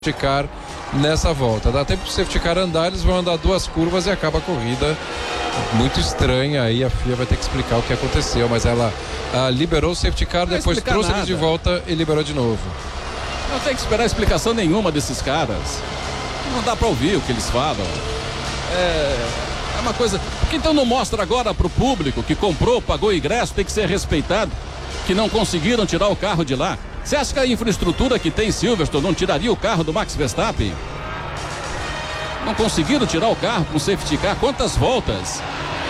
safety car nessa volta. Dá tempo pro safety car andar, eles vão andar 2 curvas e acaba a corrida. Muito estranha, aí a FIA vai ter que explicar o que aconteceu, mas ela liberou o safety car, depois trouxe eles de volta e liberou de novo. Não tem que esperar explicação nenhuma desses caras. Não dá pra ouvir o que eles falam. É uma coisa... Por que então não mostra agora pro público que comprou, pagou ingresso, tem que ser respeitado, que não conseguiram tirar o carro de lá? Você acha que a infraestrutura que tem em Silverstone não tiraria o carro do Max Verstappen? Não conseguiram tirar o carro com safety car. Quantas voltas?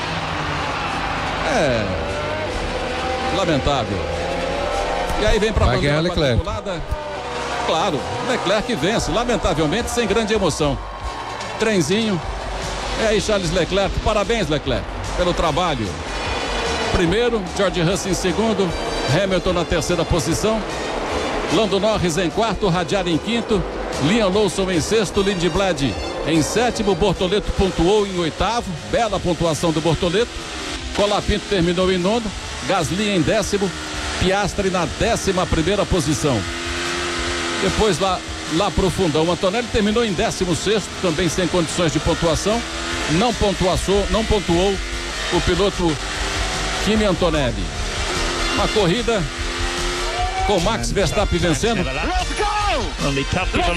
Lamentável. E aí vem pra vai ganhar Leclerc. Claro, Leclerc vence, lamentavelmente sem grande emoção. Trenzinho. E aí, Charles Leclerc, parabéns, Leclerc, pelo trabalho. Primeiro, George Russell em segundo, Hamilton na terceira posição, Lando Norris em quarto, Radiar em quinto, Liam Lawson em sexto, Lindblad em sétimo, Bortoleto pontuou em oitavo, bela pontuação do Bortoleto. Colapinto terminou em nono, Gasly em décimo, Piastri na 11ª posição. Depois lá pro fundão, Antonelli terminou em 16º, também sem condições de pontuação. Não pontuou o piloto Kimi Antonelli. Uma corrida com Max Verstappen vencendo. Let's go! Only tough people.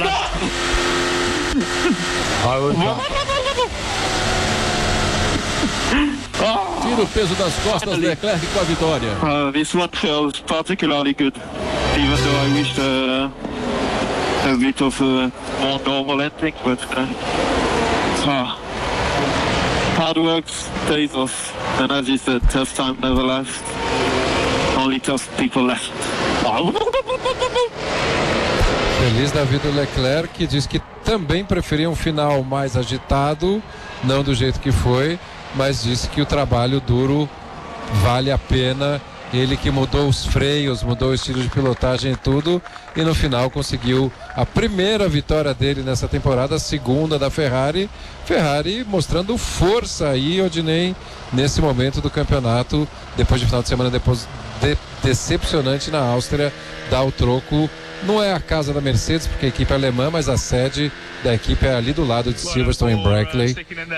Tira o peso das costas, Leclerc com a vitória. This one feels particularly good, even though I wished a bit of a more normal ending, but hard work pays off, and as you said, tough time never lasts, only tough people left. Feliz da vida do Leclerc, que diz que também preferia um final mais agitado, não do jeito que foi, mas disse que o trabalho duro vale a pena. Ele que mudou os freios, mudou o estilo de pilotagem e tudo, e no final conseguiu a primeira vitória dele nessa temporada, a segunda da Ferrari. Ferrari mostrando força aí, Odinei, nesse momento do campeonato, depois de final de semana decepcionante na Áustria, dá o troco. Não é a casa da Mercedes, porque a equipe é alemã, mas a sede da equipe é ali do lado de Silverstone, em Brackley.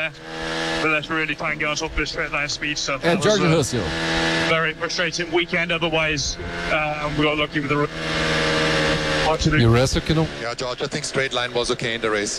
É George Russell. Very frustrating weekend. Otherwise, we got lucky with the. E o Russell que não. Yeah, George, I think straight line was okay in the race.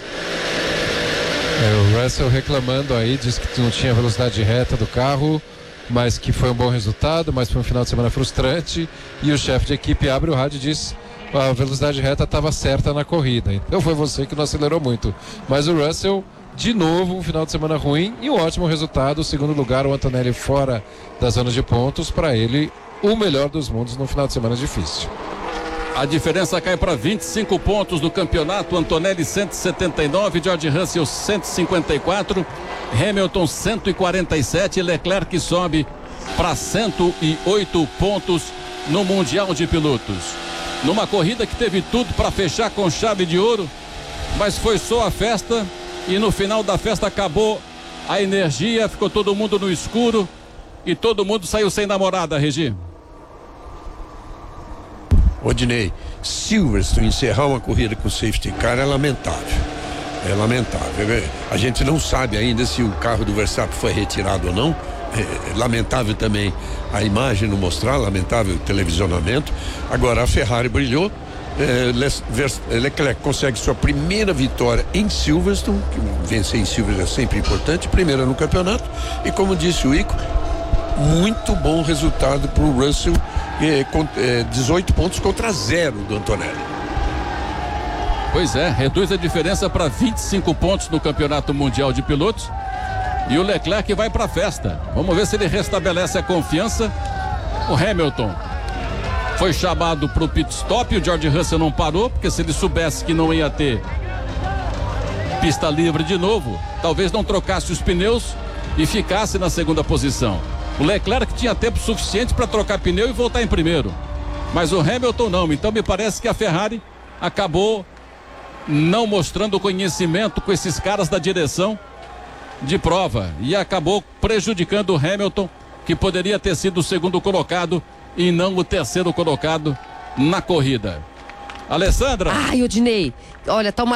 O Russell reclamando aí, disse que não tinha velocidade reta do carro, mas que foi um bom resultado, mas foi um final de semana frustrante. E o chefe de equipe abre o rádio e diz: a velocidade reta estava certa na corrida, então foi você que não acelerou muito. Mas o Russell, de novo, um final de semana ruim e um ótimo resultado. Segundo lugar, o Antonelli fora da zona de pontos. Para ele, o melhor dos mundos no final de semana difícil. A diferença cai para 25 pontos do campeonato. Antonelli 179, George Russell 154, Hamilton 147, Leclerc sobe para 108 pontos no Mundial de Pilotos. Numa corrida que teve tudo para fechar com chave de ouro, mas foi só a festa, e no final da festa acabou a energia, ficou todo mundo no escuro e todo mundo saiu sem namorada, Regi. Odinei, Silverstone encerrar uma corrida com safety car é lamentável. É lamentável. A gente não sabe ainda se o carro do Verstappen foi retirado ou não. É lamentável também a imagem não mostrar, lamentável o televisionamento. Agora a Ferrari brilhou. Leclerc consegue sua primeira vitória em Silverstone, que vencer em Silverstone é sempre importante, primeira no campeonato, e como disse o Ico, muito bom resultado para o Russell, 18 pontos contra 0 do Antonelli. Pois é, reduz a diferença para 25 pontos no Campeonato Mundial de Pilotos. E o Leclerc vai para a festa. Vamos ver se ele restabelece a confiança. O Hamilton foi chamado para o pit stop. O George Russell não parou, porque se ele soubesse que não ia ter pista livre de novo, talvez não trocasse os pneus e ficasse na segunda posição. O Leclerc tinha tempo suficiente para trocar pneu e voltar em primeiro, mas o Hamilton não. Então me parece que a Ferrari acabou não mostrando conhecimento com esses caras da direção de prova e acabou prejudicando o Hamilton, que poderia ter sido o segundo colocado e não o terceiro colocado na corrida. Alessandra. Ai, Odinei, olha, tá uma